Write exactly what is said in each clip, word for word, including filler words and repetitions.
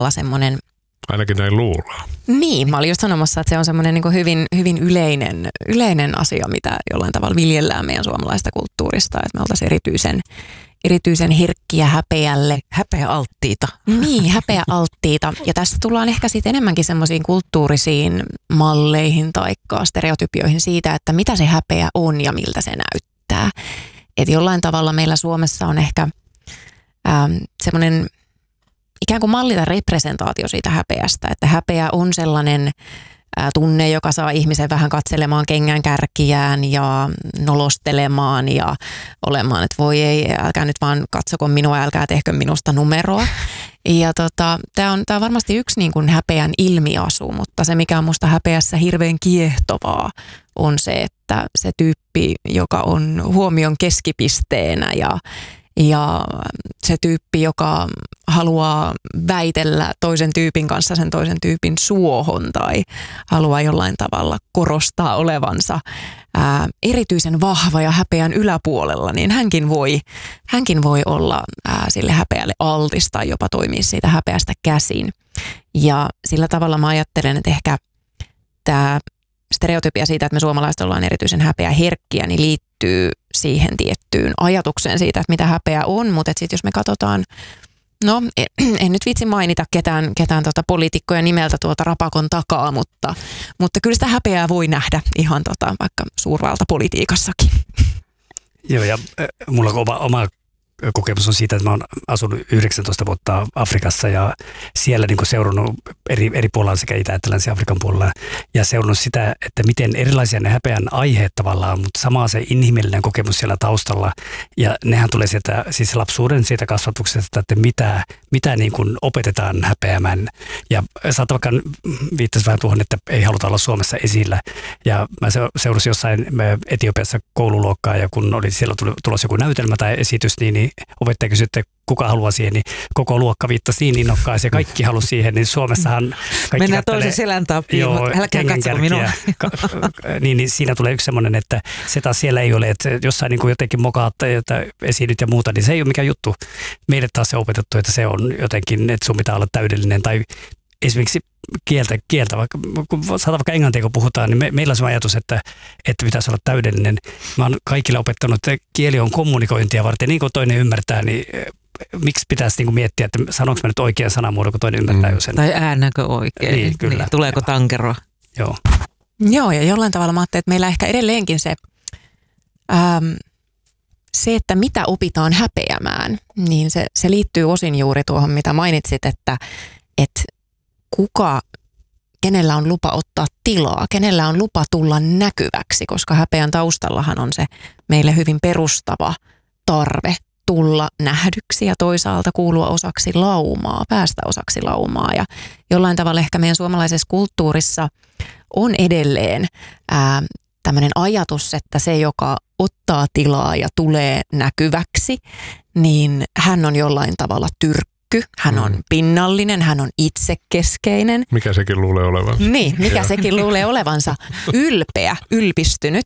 semmoinen. Ainakin näin luullaan. Niin, mä olin just sanomassa, että se on semmoinen niin kuin hyvin, hyvin yleinen, yleinen asia, mitä jollain tavalla viljellään meidän suomalaista kulttuurista, että me oltaisiin erityisen, erityisen herkkiä häpeälle. Häpeäalttiita. Niin, häpeäalttiita. Ja tästä tullaan ehkä sitten enemmänkin semmoisiin kulttuurisiin malleihin tai stereotypioihin siitä, että mitä se häpeä on ja miltä se näyttää. Että jollain tavalla meillä Suomessa on ehkä ähm, semmoinen ikään kuin malli tai representaatio siitä häpeästä, että häpeä on sellainen ää, tunne, joka saa ihmisen vähän katselemaan kengän kärkiään ja nolostelemaan ja olemaan, että voi ei, älkää nyt vaan katsoko minua, älkää tehkö minusta numeroa. Ja tota, tämä on, tää on varmasti yksi niin kuin häpeän ilmiasu, mutta se mikä on musta häpeässä hirveän kiehtovaa on se, että se tyyppi, joka on huomion keskipisteenä ja Ja se tyyppi, joka haluaa väitellä toisen tyypin kanssa sen toisen tyypin suohon tai haluaa jollain tavalla korostaa olevansa ää, erityisen vahva ja häpeän yläpuolella, niin hänkin voi, hänkin voi olla ää, sille häpeälle altis tai jopa toimia siitä häpeästä käsin. Ja sillä tavalla mä ajattelen, että ehkä tämä stereotypia siitä, että me suomalaiset ollaan erityisen häpeäherkkiä, niin liittyy siihen tiettyyn ajatukseen siitä, että mitä häpeä on, mutta sitten jos me katsotaan, no en nyt vitsi mainita ketään, ketään tota poliitikkoja nimeltä tuolta rapakon takaa, mutta, mutta kyllä sitä häpeää voi nähdä ihan tota, vaikka suurvaltapolitiikassakin. Joo, ja äh, mulla on oma, oma kokemus on siitä, että mä oon asunut yhdeksäntoista vuotta Afrikassa ja siellä niin kuin seurannut eri, eri puolilla sekä Itä- että Länsi-Afrikan puolella ja seurannut sitä, että miten erilaisia ne häpeän aiheet tavallaan, mutta sama se inhimillinen kokemus siellä taustalla ja nehän tulee sieltä siis lapsuuden siitä kasvatuksesta, että mitä, mitä niin kuin opetetaan häpeämään ja saattaa vaikka viittasi vähän tuohon, että ei haluta olla Suomessa esillä ja mä seurasin jossain Etiopiassa koululuokkaa ja kun oli siellä tulossa joku näytelmä tai esitys, niin, niin opettaja kysyi, että kuka haluaa siihen, niin koko luokka viittasi niin innokkaasti ja kaikki halusi siihen, niin Suomessahan kaikki mennään toisen selän tapiin, älkää katsoko minua. niin, niin siinä tulee yksi semmoinen, että se taas siellä ei ole, että jossain niin kuin jotenkin mokaat että esiinnyt ja muuta, niin se ei ole mikään juttu. Meille taas se opetettu, että se on jotenkin, että sun pitää olla täydellinen tai esimerkiksi kieltä, kieltä vaikka, kun saadaan vaikka englantia, kun puhutaan, niin me, meillä on se ajatus, että, että pitäisi olla täydellinen. Mä oon kaikille opettanut, että kieli on kommunikointia varten, niin kuin toinen ymmärtää, niin miksi pitäisi niin kuin miettiä, että sanonko mä nyt oikean sanamuodon, kun toinen ymmärtää mm. jo sen. Tai äännäkö oikein, niin, kyllä. Niin, tuleeko ja. tankeroa. Joo. Joo, ja jollain tavalla mä ajattelin, että meillä ehkä edelleenkin se, ähm, se, että mitä opitaan häpeämään, niin se, se liittyy osin juuri tuohon, mitä mainitsit, että, että kuka, kenellä on lupa ottaa tilaa, kenellä on lupa tulla näkyväksi, koska häpeän taustallahan on se meille hyvin perustava tarve tulla nähdyksi ja toisaalta kuulua osaksi laumaa, päästä osaksi laumaa. Ja jollain tavalla ehkä meidän suomalaisessa kulttuurissa on edelleen ää, tämmöinen ajatus, että se, joka ottaa tilaa ja tulee näkyväksi, niin hän on jollain tavalla tyrkkä. Hän on pinnallinen, hän on itsekeskeinen. Mikä sekin luulee olevansa. Niin, mikä sekin luulee olevansa. Ylpeä, ylpistynyt.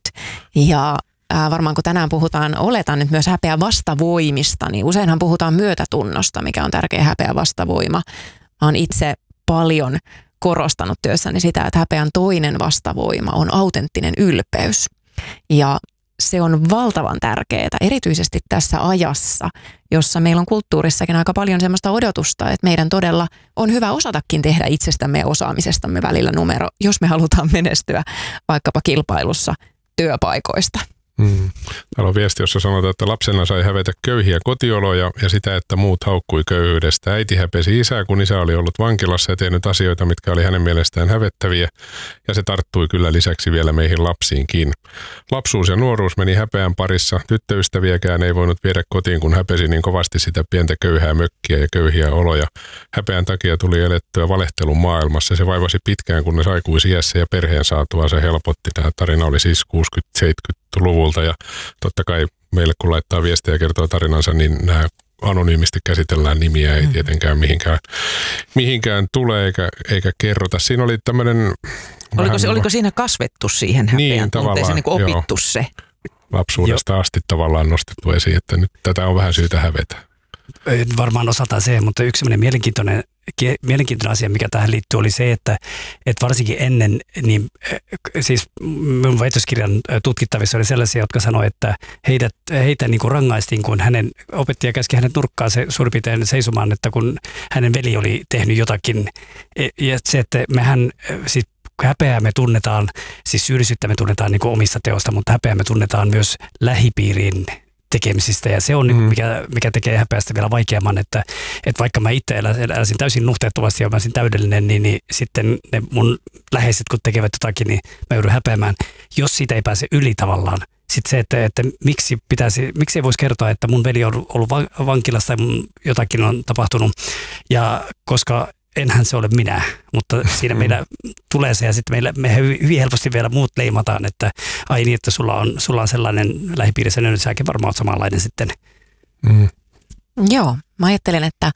Ja ää, varmaan kun tänään puhutaan, oletan nyt myös häpeä vastavoimista, niin useinhan puhutaan myötätunnosta, mikä on tärkeä häpeä vastavoima. Mä oon itse paljon korostanut työssäni sitä, että häpeän toinen vastavoima on autenttinen ylpeys. Ja se on valtavan tärkeää, erityisesti tässä ajassa, jossa meillä on kulttuurissakin aika paljon sellaista odotusta, että meidän todella on hyvä osatakin tehdä itsestämme ja osaamisestamme välillä numero, jos me halutaan menestyä vaikkapa kilpailussa työpaikoista. Hmm. Täällä on viesti, jossa sanotaan, että lapsena sai hävetä köyhiä kotioloja ja sitä, että muut haukkui köyhyydestä. Äiti häpesi isää, kun isä oli ollut vankilassa ja tehnyt asioita, mitkä oli hänen mielestään hävettäviä. Ja se tarttui kyllä lisäksi vielä meihin lapsiinkin. Lapsuus ja nuoruus meni häpeän parissa. Tyttöystäviäkään ei voinut viedä kotiin, kun häpesi niin kovasti sitä pientä köyhää mökkiä ja köyhiä oloja. Häpeän takia tuli elettyä valehtelun maailmassa. Se vaivasi pitkään, kunnes aikuisiässä ja perheen saatua se helpotti. Tämä tarina oli siis kuusikymmentä-seitsemänkymmentäluvulta ja totta kai meille kun laittaa viestiä ja kertoo tarinansa, niin nämä anonyymisti käsitellään nimiä, ei tietenkään mihinkään, mihinkään tule eikä, eikä kerrota. Siinä oli tämmöinen... Oliko, se, oliko siinä kasvettu siihen häpeän niin, tunteeseen, niin kuin opittu joo. se? Lapsuudesta jo. asti tavallaan nostettu esiin, että nyt tätä on vähän syytä hävetä. Varmaan osataan se, mutta yksi sellainen mielenkiintoinen mielenkiintoinen asia, mikä tähän liittyy, oli se, että, että varsinkin ennen, niin siis minun väitöskirjan tutkittavissa oli sellaisia, jotka sanoivat, että heidät, heitä niin kuin rangaistiin, kun hänen opettaja käski hänet nurkkaan se suurin piirtein seisomaan, että kun hänen veli oli tehnyt jotakin. Ja se, että mehän siis häpeää me tunnetaan, siis syyllisyyttä me tunnetaan niin kuin omista teosta, mutta häpeää me tunnetaan myös lähipiiriin tekemisistä, ja se on, mm. mikä, mikä tekee häpeästä vielä vaikeamman, että, että vaikka mä itse eläisin täysin nuhteettomasti ja mä olisin täydellinen, niin, niin sitten ne mun läheiset, kun tekevät jotakin, niin mä joudun häpeämään, jos siitä ei pääse yli tavallaan. Sitten se, että, että miksi, pitäisi, miksi ei voisi kertoa, että mun veli on ollut vankilassa tai mun jotakin on tapahtunut, ja koska enhän se ole minä, mutta siinä meillä tulee se, ja sitten meillä, me hyvin helposti vielä muut leimataan, että ai niin, että sulla on, sulla on sellainen lähipiirissä, niin säkin varmaan oot samanlainen sitten. Mm. Joo, mä ajattelen, että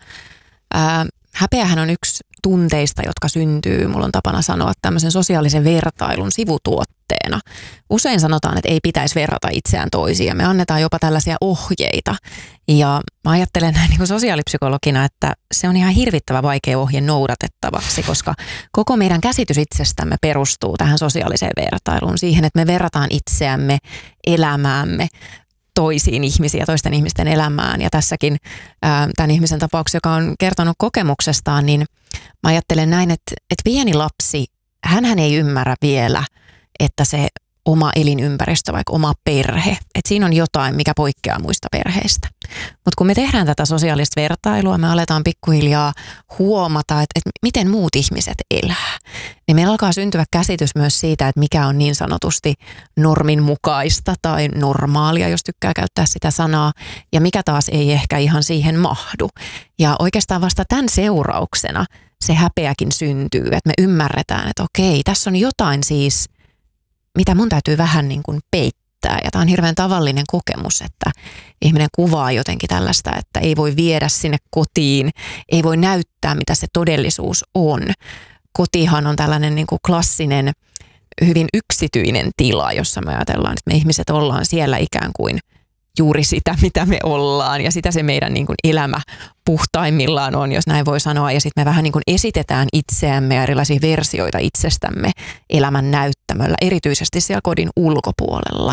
ää, häpeähän on yksi tunteista, jotka syntyy, mulla on tapana sanoa, tämmöisen sosiaalisen vertailun sivutuotteena. Usein sanotaan, että ei pitäisi verrata itseään toisiin, ja me annetaan jopa tällaisia ohjeita. Ja mä ajattelen näin niin kuin sosiaalipsykologina, että se on ihan hirvittävä vaikea ohje noudatettavaksi, koska koko meidän käsitys itsestämme perustuu tähän sosiaaliseen vertailuun, siihen, että me verrataan itseämme, elämäämme toisiin ihmisiin ja toisten ihmisten elämään. Ja tässäkin ää, tämän ihmisen tapauksessa, joka on kertonut kokemuksestaan, niin mä ajattelen näin, että, että pieni lapsi, hänhän ei ymmärrä vielä, että se oma elinympäristö, vaikka oma perhe, että siinä on jotain, mikä poikkeaa muista perheistä. Mutta kun me tehdään tätä sosiaalista vertailua, me aletaan pikkuhiljaa huomata, että, että miten muut ihmiset elää. Niin meillä alkaa syntyä käsitys myös siitä, että mikä on niin sanotusti normin mukaista tai normaalia, jos tykkää käyttää sitä sanaa, ja mikä taas ei ehkä ihan siihen mahdu. Ja oikeastaan vasta tämän seurauksena se häpeäkin syntyy, että me ymmärretään, että okei, tässä on jotain siis, mitä mun täytyy vähän niin kuin peittää. Ja tämä on hirveän tavallinen kokemus, että ihminen kuvaa jotenkin tällaista, että ei voi viedä sinne kotiin, ei voi näyttää, mitä se todellisuus on. Kotihan on tällainen niin kuin klassinen, hyvin yksityinen tila, jossa me ajatellaan, että me ihmiset ollaan siellä ikään kuin juuri sitä, mitä me ollaan, ja sitä se meidän niin kuin elämä puhtaimmillaan on, jos näin voi sanoa. Ja sitten me vähän niin kuin esitetään itseämme ja erilaisia versioita itsestämme elämän näyttämöllä, erityisesti siellä kodin ulkopuolella.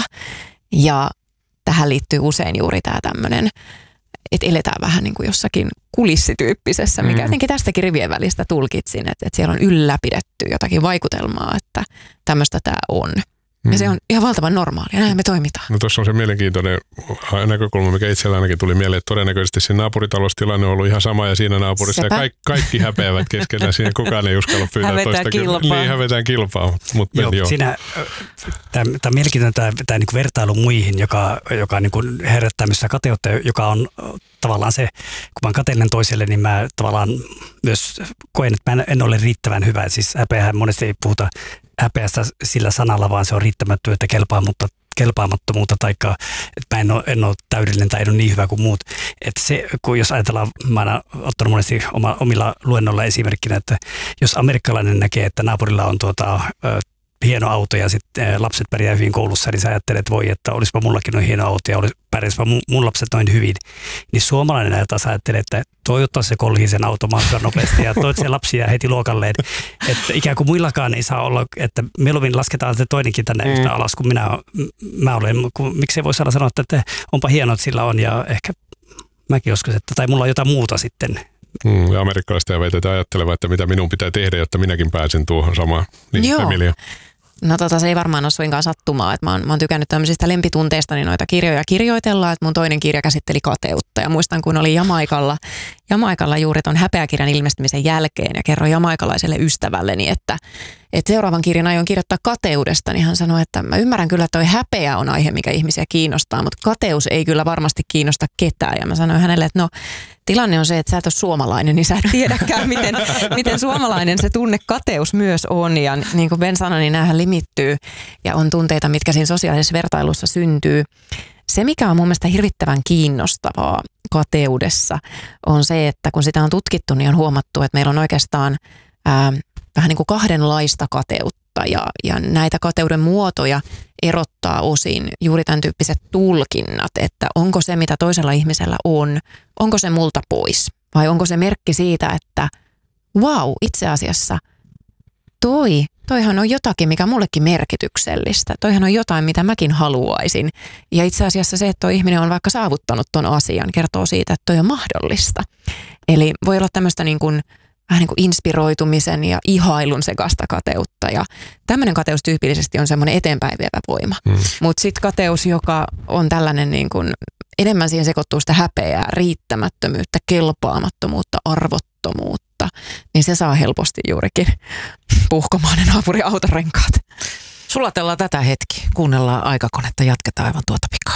Ja tähän liittyy usein juuri tämä tämmöinen, että eletään vähän niin kuin jossakin kulissityyppisessä, mikä mm. jotenkin tästäkin rivien välistä tulkitsin, että, että siellä on ylläpidetty jotakin vaikutelmaa, että tämmöistä tämä on. Ja se on ihan valtavan normaalia, näin me toimitaan. No tuossa on se mielenkiintoinen näkökulma, mikä itsellä ainakin tuli mieleen, että todennäköisesti siinä naapuritaloustilanne on ollut ihan sama, ja siinä naapurissa ja kaikki, kaikki häpeävät keskenään, siinä kukaan ei uskalla pyytää hävetään toista. Kilpaa. Niin, hävetään kilpaa. Mut joo, joo. Siinä, tämä on mielenkiintoinen tämä, tämä niin kuin vertailu muihin, joka, joka niin kuin herättää myös kateutta, joka on tavallaan se, kun mä oon kateellinen toiselle, niin mä tavallaan myös koen, että mä en ole riittävän hyvä. Siis häpeähän monesti ei puhuta häpeästä sillä sanalla, vaan se on riittämättömyyttä, kelpaa, mutta kelpaamattomuutta, taikka että mä en ole, en ole täydellinen tai en ole niin hyvä kuin muut. Että se, kun jos ajatellaan, mä oon ottanut monesti oma, omilla luennoilla esimerkkinä, että jos amerikkalainen näkee, että naapurilla on tuota, hieno auto ja sitten lapset pärjää hyvin koulussa, niin sä ajattelet, että voi, että olisipa mullakin noin hieno auto ja pärjäisipä mun, mun lapset noin hyvin. Niin suomalainen taas ajattelee, että toivottavasti se kolhii sen automaatioon nopeasti ja toivottavasti se lapsi jää heti luokalleen. Että ikään kuin muillakaan ei saa olla, että mieluummin lasketaan se toinenkin tänne mm. yhtä alas kuin minä, mä olen. Miksei voi saada sanoa, että onpa hienoa, että sillä on, ja ehkä mäkin joskus, että tai mulla on jotain muuta sitten. Mm, ja amerikkalaista ja väitetään ajattelemaan, että mitä minun pitää tehdä, jotta minäkin pääsen tuohon samaan. Niin, joo. Emilia. No tota, se ei varmaan ole suinkaan sattumaa, että mä oon, mä oon tykännyt tämmöisistä lempitunteista, niin noita kirjoja kirjoitellaan, että mun toinen kirja käsitteli kateutta, ja muistan, kun oli Jamaikalla, Jamaikalla juuri ton häpeäkirjan ilmestymisen jälkeen, ja kerroin jamaikalaiselle ystävälleni, että, että seuraavan kirjan aion kirjoittaa kateudesta, niin hän sanoi, että mä ymmärrän kyllä, että toi häpeä on aihe, mikä ihmisiä kiinnostaa, mutta kateus ei kyllä varmasti kiinnosta ketään, ja mä sanoin hänelle, että no, tilanne on se, että sä et ole suomalainen, niin sä et tiedäkään, miten, miten suomalainen se tunne kateus myös on. Ja niin kuin Ben sanoi, niin näähän limittyy ja on tunteita, mitkä siinä sosiaalisessa vertailussa syntyy. Se, mikä on mun mielestä hirvittävän kiinnostavaa kateudessa, on se, että kun sitä on tutkittu, niin on huomattu, että meillä on oikeastaan ää, vähän niin kuin kahdenlaista kateutta. Ja, ja näitä kateuden muotoja erottaa osin juuri tämän tyyppiset tulkinnat, että onko se, mitä toisella ihmisellä on, onko se multa pois vai onko se merkki siitä, että wow, itse asiassa toi, toihan on jotakin, mikä mullekin merkityksellistä. Toihan on jotain, mitä mäkin haluaisin. Ja itse asiassa se, että toi ihminen on vaikka saavuttanut ton asian, kertoo siitä, että toi on mahdollista. Eli voi olla tämmöistä niin kuin, vähän niin kuin inspiroitumisen ja ihailun sekasta kateutta. Ja tämmöinen kateus tyypillisesti on semmoinen eteenpäin vievä voima. Hmm. Mutta sitten kateus, joka on tällainen niin kuin, enemmän siihen sekoittuu sitä häpeää, riittämättömyyttä, kelpaamattomuutta, arvottomuutta, niin se saa helposti juurikin puhkomaan ne naapurin autorenkaat. Sulatellaan tätä hetki, kuunnellaan Aikakonetta, jatketaan aivan tuota pikaa.